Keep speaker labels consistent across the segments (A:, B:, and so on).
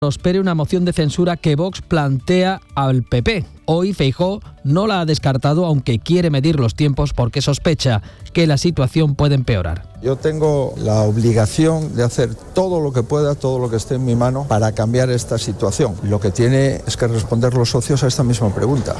A: prospere una moción de censura que Vox plantea al PP. Hoy Feijóo no la ha descartado, aunque quiere medir los tiempos porque sospecha que la situación puede empeorar.
B: Yo tengo la obligación de hacer todo lo que pueda, todo lo que esté en mi mano para cambiar esta situación. Lo que tiene es que responder los socios a esta misma pregunta.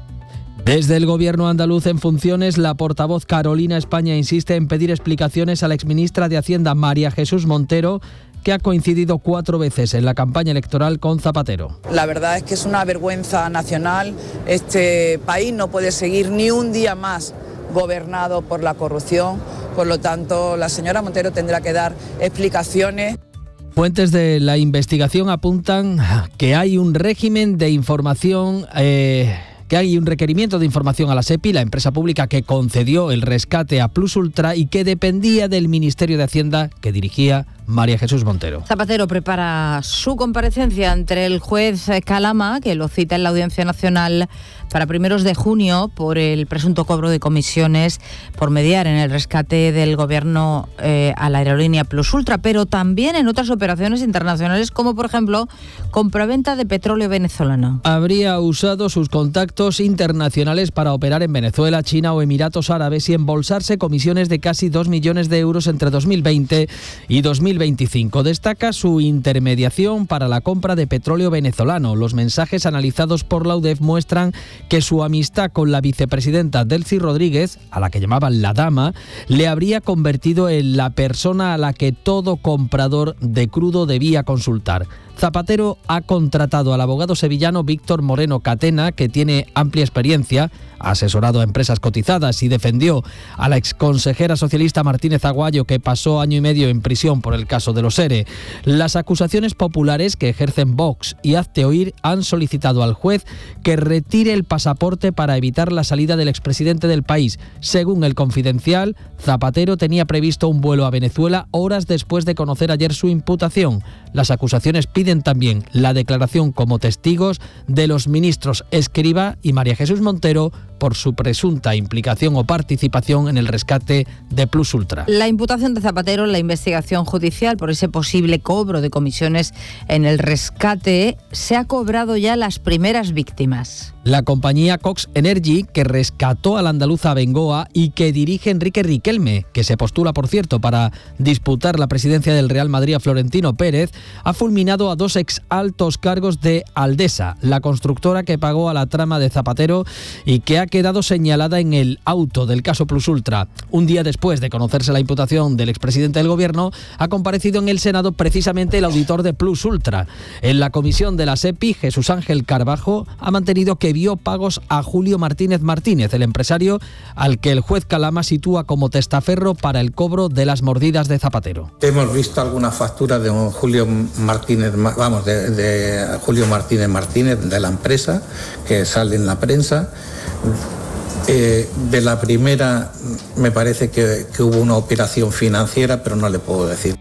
A: Desde el gobierno andaluz en funciones, la portavoz Carolina España insiste en pedir explicaciones a la exministra de Hacienda María Jesús Montero, que ha coincidido 4 veces en la campaña electoral con Zapatero.
C: La verdad es que es una vergüenza nacional. Este país no puede seguir ni un día más gobernado por la corrupción. Por lo tanto, la señora Montero tendrá que dar explicaciones.
A: Fuentes de la investigación apuntan que hay un régimen de información... que hay un requerimiento de información a la SEPI, la empresa pública que concedió el rescate a Plus Ultra y que dependía del Ministerio de Hacienda que dirigía María Jesús Montero.
D: Zapatero prepara su comparecencia ante el juez Calama, que lo cita en la Audiencia Nacional para primeros de junio por el presunto cobro de comisiones por mediar en el rescate del gobierno a la aerolínea Plus Ultra, pero también en otras operaciones internacionales, como por ejemplo compraventa de petróleo venezolano.
A: Habría usado sus contactos internacionales para operar en Venezuela, China o Emiratos Árabes y embolsarse comisiones de casi 2 millones de euros entre 2020 y 2025. Destaca su intermediación para la compra de petróleo venezolano. Los mensajes analizados por la UDEF muestran que su amistad con la vicepresidenta Delcy Rodríguez, a la que llamaban la dama, le habría convertido en la persona a la que todo comprador de crudo debía consultar. Zapatero ha contratado al abogado sevillano Víctor Moreno Catena, que tiene amplia experiencia, ha asesorado a empresas cotizadas y defendió a la exconsejera socialista Martínez Aguayo, que pasó 1 año y medio en prisión por el caso de los ERE. Las acusaciones populares que ejercen Vox y Hazte Oír han solicitado al juez que retire el pasaporte para evitar la salida del expresidente del país. Según El Confidencial, Zapatero tenía previsto un vuelo a Venezuela horas después de conocer ayer su imputación. Las acusaciones piden también la declaración como testigos de los ministros Escrivá y María Jesús Montero por su presunta implicación o participación en el rescate de Plus Ultra.
D: La imputación de Zapatero en la investigación judicial por ese posible cobro de comisiones en el rescate, se ha cobrado ya las primeras víctimas.
A: La compañía Cox Energy, que rescató a la andaluza Bengoa y que dirige Enrique Riquelme, que se postula, por cierto, para disputar la presidencia del Real Madrid a Florentino Pérez, ha fulminado a 2 exaltos cargos de Aldesa, la constructora que pagó a la trama de Zapatero y que ha quedado señalada en el auto del caso Plus Ultra. Un día después de conocerse la imputación del expresidente del gobierno, ha comparecido en el Senado precisamente el auditor de Plus Ultra. En la comisión de la SEPI, Jesús Ángel Carbajo ha mantenido que vio pagos a Julio Martínez Martínez, el empresario al que el juez Calama sitúa como testaferro para el cobro de las mordidas de Zapatero.
E: Hemos visto algunas facturas de Julio Martínez, de Julio Martínez Martínez, de la empresa, que sale en la prensa. De la primera me parece que hubo una operación financiera, pero no le puedo decir.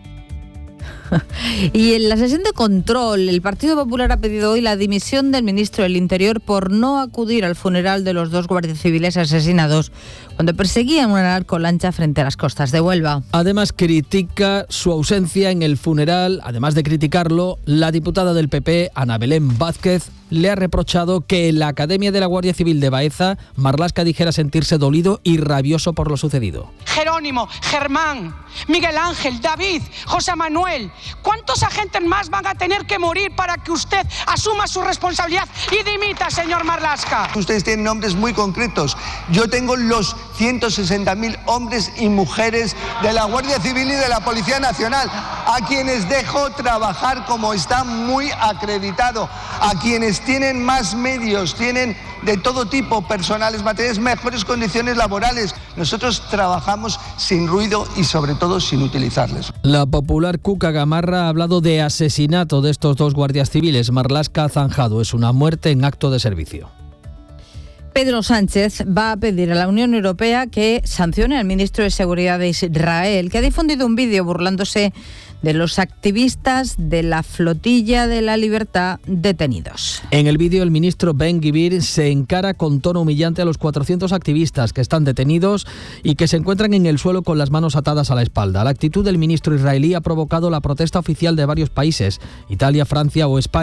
D: Y en la sesión de control, el Partido Popular ha pedido hoy la dimisión del ministro del Interior por no acudir al funeral de los 2 guardias civiles asesinados cuando perseguían una narcolancha frente a las costas de Huelva.
A: Además, critica su ausencia en el funeral. Además de criticarlo, la diputada del PP, Ana Belén Vázquez, le ha reprochado que en la Academia de la Guardia Civil de Baeza, Marlaska dijera sentirse dolido y rabioso por lo sucedido.
F: Jerónimo, Germán, Miguel Ángel, David, José Manuel, ¿cuántos agentes más van a tener que morir para que usted asuma su responsabilidad y dimita, señor Marlaska?
G: Ustedes tienen nombres muy concretos. Yo tengo los 160.000 hombres y mujeres de la Guardia Civil y de la Policía Nacional, a quienes dejo trabajar como está muy acreditado, a quienes tienen más medios, tienen de todo tipo, personales, materiales, mejores condiciones laborales. Nosotros trabajamos sin ruido y sobre todo sin utilizarles.
A: La popular Cuca Gamarra ha hablado de asesinato de estos 2 guardias civiles. Marlaska ha zanjado, es una muerte en acto de servicio.
D: Pedro Sánchez va a pedir a la Unión Europea que sancione al ministro de Seguridad de Israel, que ha difundido un vídeo burlándose de los activistas de la Flotilla de la Libertad detenidos.
A: En el vídeo, el ministro Ben-Gvir se encara con tono humillante a los 400 activistas que están detenidos y que se encuentran en el suelo con las manos atadas a la espalda. La actitud del ministro israelí ha provocado la protesta oficial de varios países, Italia, Francia o España.